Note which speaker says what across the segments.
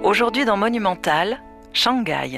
Speaker 1: Aujourd'hui dans Monumental, Shanghai.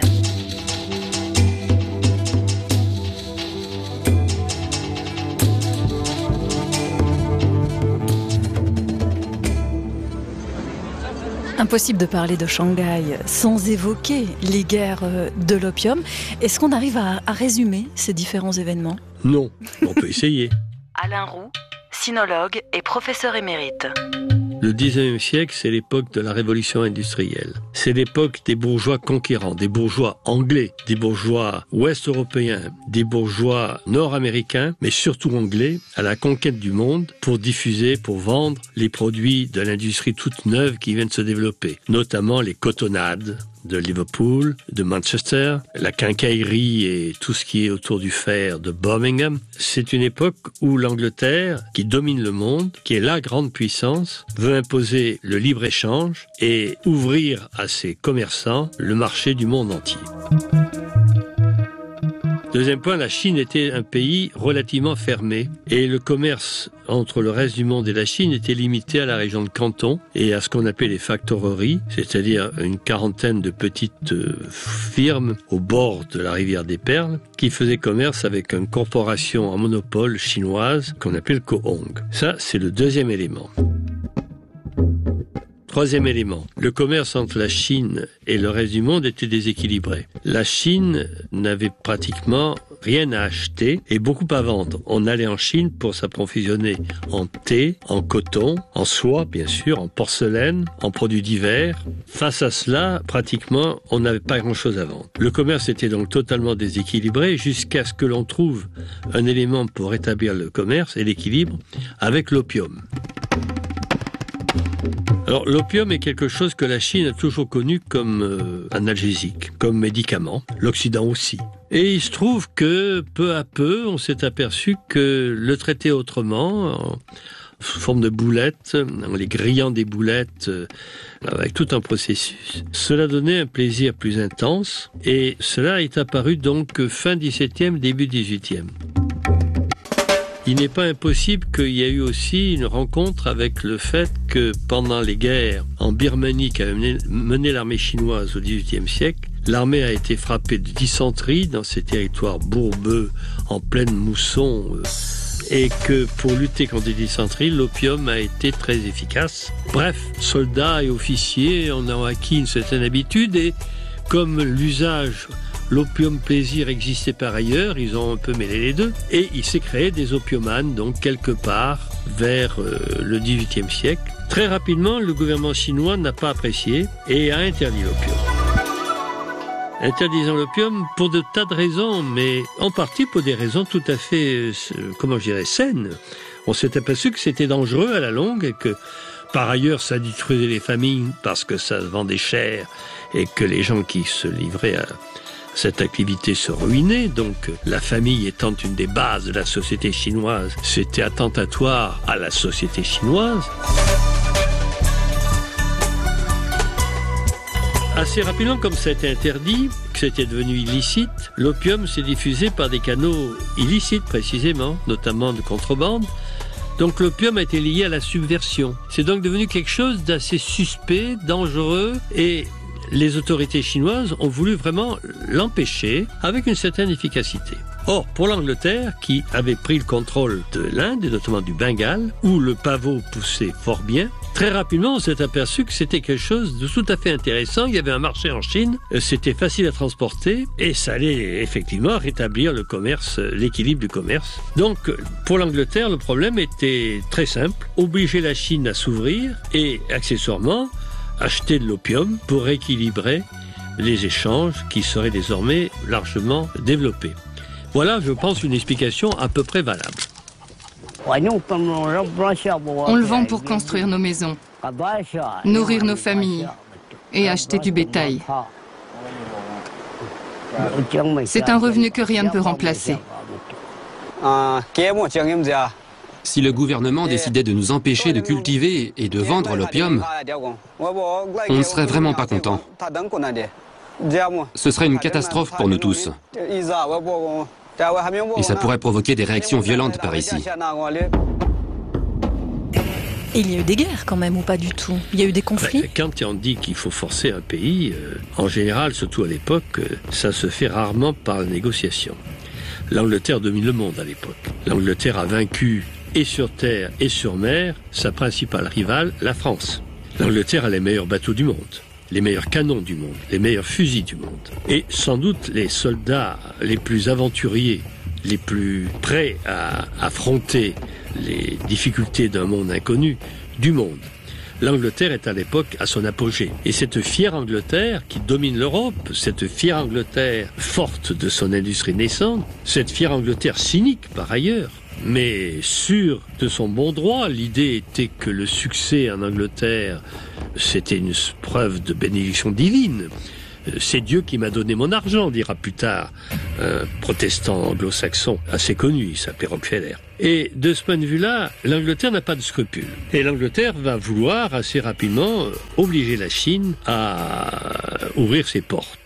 Speaker 2: Impossible de parler de Shanghai sans évoquer les guerres de l'opium. Est-ce qu'on arrive à résumer ces différents événements ?
Speaker 3: Non, on peut essayer.
Speaker 1: Alain Roux, sinologue et professeur émérite.
Speaker 3: Le 19e siècle, c'est l'époque de la révolution industrielle. C'est l'époque des bourgeois conquérants, des bourgeois anglais, des bourgeois ouest-européens, des bourgeois nord-américains, mais surtout anglais, à la conquête du monde pour diffuser, pour vendre les produits de l'industrie toute neuve qui vient de se développer, notamment les cotonnades de Liverpool, de Manchester, la quincaillerie et tout ce qui est autour du fer de Birmingham. C'est une époque où l'Angleterre, qui domine le monde, qui est la grande puissance, veut imposer le libre-échange et ouvrir à ses commerçants le marché du monde entier. Deuxième point, la Chine était un pays relativement fermé et le commerce entre le reste du monde et la Chine était limité à la région de Canton et à ce qu'on appelait les factoreries, c'est-à-dire une quarantaine de petites firmes au bord de la rivière des Perles qui faisaient commerce avec une corporation en monopole chinoise qu'on appelle Kohong. Ça, c'est le deuxième élément. Troisième élément, le commerce entre la Chine et le reste du monde était déséquilibré. La Chine n'avait pratiquement rien à acheter et beaucoup à vendre. On allait en Chine pour s'approvisionner en thé, en coton, en soie bien sûr, en porcelaine, en produits divers. Face à cela, pratiquement, on n'avait pas grand-chose à vendre. Le commerce était donc totalement déséquilibré jusqu'à ce que l'on trouve un élément pour rétablir le commerce et l'équilibre avec l'opium. Alors, l'opium est quelque chose que la Chine a toujours connu comme analgésique, comme médicament, l'Occident aussi. Et il se trouve que, peu à peu, on s'est aperçu que le traiter autrement, sous forme de boulettes, en les grillant des boulettes, avec tout un processus, cela donnait un plaisir plus intense, et cela est apparu donc fin 17e, début 18e. Il n'est pas impossible qu'il y ait eu aussi une rencontre avec le fait que pendant les guerres en Birmanie qu'avait mené l'armée chinoise au XVIIIe siècle, l'armée a été frappée de dysenterie dans ces territoires bourbeux en pleine mousson et que pour lutter contre les dysenteries, l'opium a été très efficace. Bref, soldats et officiers en ont acquis une certaine habitude et comme l'usage l'opium plaisir existait par ailleurs, ils ont un peu mêlé les deux, et il s'est créé des opiomanes, donc quelque part vers le XVIIIe siècle. Très rapidement, le gouvernement chinois n'a pas apprécié et a interdit l'opium. Interdisant l'opium pour de tas de raisons, mais en partie pour des raisons tout à fait, saines. On s'est aperçu que c'était dangereux à la longue et que par ailleurs, ça détruisait les familles parce que ça se vendait cher et que les gens qui se livraient à cette activité se ruinait, donc la famille étant une des bases de la société chinoise, c'était attentatoire à la société chinoise. Assez rapidement, comme ça a été interdit, que c'était devenu illicite, l'opium s'est diffusé par des canaux illicites précisément, notamment de contrebande. Donc l'opium a été lié à la subversion. C'est donc devenu quelque chose d'assez suspect, dangereux et les autorités chinoises ont voulu vraiment l'empêcher avec une certaine efficacité. Or, pour l'Angleterre, qui avait pris le contrôle de l'Inde, et notamment du Bengale, où le pavot poussait fort bien, très rapidement, on s'est aperçu que c'était quelque chose de tout à fait intéressant. Il y avait un marché en Chine, c'était facile à transporter, et ça allait effectivement rétablir le commerce, l'équilibre du commerce. Donc, pour l'Angleterre, le problème était très simple, obliger la Chine à s'ouvrir, et accessoirement, acheter de l'opium pour rééquilibrer les échanges qui seraient désormais largement développés. Voilà, je pense, une explication à peu près valable.
Speaker 4: On le vend pour construire nos maisons, nourrir nos familles et acheter du bétail. C'est un revenu que rien ne peut remplacer.
Speaker 5: Si le gouvernement décidait de nous empêcher de cultiver et de vendre l'opium, on ne serait vraiment pas content. Ce serait une catastrophe pour nous tous. Et ça pourrait provoquer des réactions violentes par ici.
Speaker 2: Et il y a eu des guerres quand même, ou pas du tout? Il y a eu des conflits?
Speaker 3: Quand on dit qu'il faut forcer un pays, en général, surtout à l'époque, ça se fait rarement par la négociation. L'Angleterre domine le monde à l'époque. L'Angleterre a vaincu, et sur terre et sur mer, sa principale rivale, la France. L'Angleterre a les meilleurs bateaux du monde, les meilleurs canons du monde, les meilleurs fusils du monde. Et sans doute les soldats les plus aventuriers, les plus prêts à affronter les difficultés d'un monde inconnu du monde. L'Angleterre est à l'époque à son apogée. Et cette fière Angleterre qui domine l'Europe, cette fière Angleterre forte de son industrie naissante, cette fière Angleterre cynique par ailleurs, mais sûre de son bon droit, l'idée était que le succès en Angleterre, c'était une preuve de bénédiction divine. C'est Dieu qui m'a donné mon argent, dira plus tard un protestant anglo-saxon assez connu, il s'appelait Rockefeller. Et de ce point de vue-là, l'Angleterre n'a pas de scrupules. Et l'Angleterre va vouloir assez rapidement obliger la Chine à ouvrir ses portes.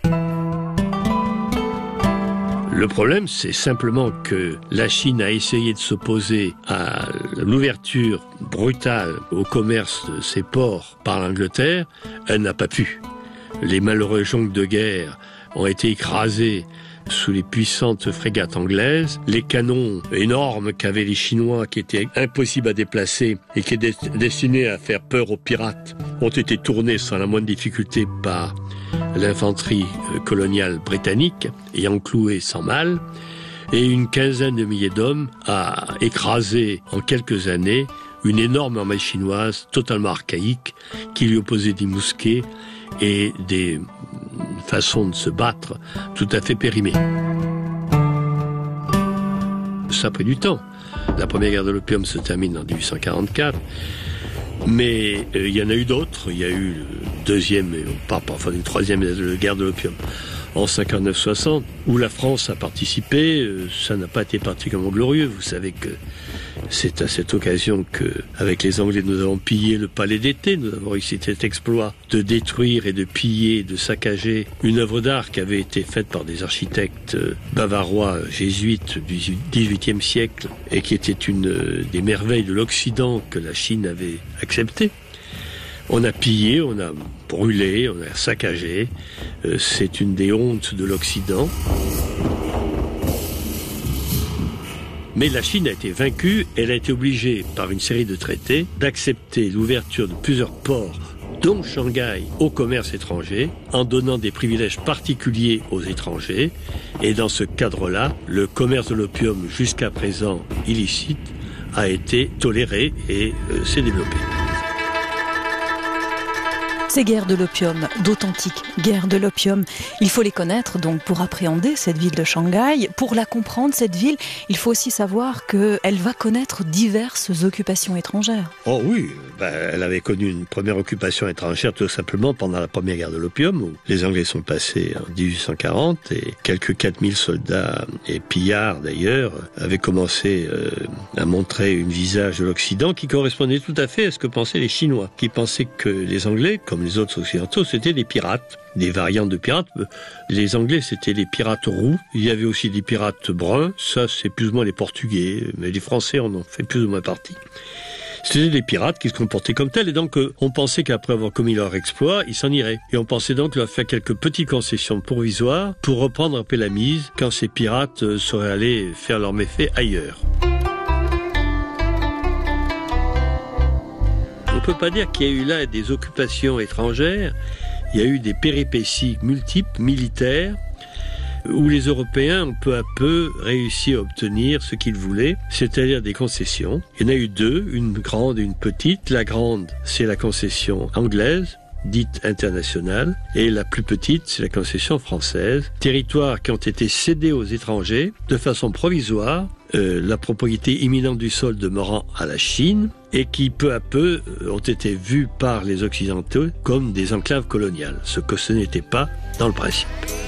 Speaker 3: Le problème, c'est simplement que la Chine a essayé de s'opposer à l'ouverture brutale au commerce de ses ports par l'Angleterre. Elle n'a pas pu. Les malheureux jonques de guerre ont été écrasés sous les puissantes frégates anglaises. Les canons énormes qu'avaient les Chinois, qui étaient impossibles à déplacer et qui étaient destinés à faire peur aux pirates, ont été tournés sans la moindre difficulté par l'infanterie coloniale britannique, ayant cloué sans mal. Et une quinzaine de milliers d'hommes a écrasé en quelques années une énorme armée chinoise totalement archaïque qui lui opposait des mousquets et des façons de se battre tout à fait périmées. Ça a pris du temps. La première guerre de l'opium se termine en 1844, mais il y en a eu d'autres. Il y a eu une deuxième, parfois une troisième guerre de l'opium en 59-60, où la France a participé. Ça n'a pas été particulièrement glorieux. Vous savez que c'est à cette occasion que, avec les Anglais, nous avons pillé le palais d'été. Nous avons réussi cet exploit de détruire et de piller, de saccager une œuvre d'art qui avait été faite par des architectes bavarois jésuites du XVIIIe siècle et qui était une des merveilles de l'Occident que la Chine avait acceptée. On a pillé, on a brûlé, on a saccagé. C'est une des hontes de l'Occident. Mais la Chine a été vaincue, elle a été obligée par une série de traités d'accepter l'ouverture de plusieurs ports, dont Shanghai, au commerce étranger, en donnant des privilèges particuliers aux étrangers. Et dans ce cadre-là, le commerce de l'opium, jusqu'à présent illicite, a été toléré et s'est développé.
Speaker 2: Ces guerres de l'opium, d'authentiques guerres de l'opium, il faut les connaître donc pour appréhender cette ville de Shanghai. Pour la comprendre, cette ville, il faut aussi savoir qu'elle va connaître diverses occupations étrangères.
Speaker 3: Oh oui, elle avait connu une première occupation étrangère tout simplement pendant la première guerre de l'opium, où les Anglais sont passés en 1840 et quelques 4000 soldats et pillards d'ailleurs avaient commencé à montrer un visage de l'Occident qui correspondait tout à fait à ce que pensaient les Chinois, qui pensaient que les Anglais, comme les autres occidentaux, c'était des pirates, des variantes de pirates. Les Anglais, c'était les pirates roux. Il y avait aussi des pirates bruns. Ça, c'est plus ou moins les Portugais, mais les Français en ont fait plus ou moins partie. C'était des pirates qui se comportaient comme tels, et donc on pensait qu'après avoir commis leur exploit, ils s'en iraient. Et on pensait donc leur faire quelques petites concessions provisoires pour reprendre un peu la mise quand ces pirates seraient allés faire leurs méfaits ailleurs. On ne peut pas dire qu'il y a eu là des occupations étrangères. Il y a eu des péripéties multiples, militaires, où les Européens ont peu à peu réussi à obtenir ce qu'ils voulaient, c'est-à-dire des concessions. Il y en a eu deux, une grande et une petite. La grande, c'est la concession anglaise, dite internationale, et la plus petite, c'est la concession française. Territoires qui ont été cédés aux étrangers de façon provisoire, la propriété imminente du sol demeurant à la Chine, et qui peu à peu ont été vus par les Occidentaux comme des enclaves coloniales, ce que ce n'était pas dans le principe.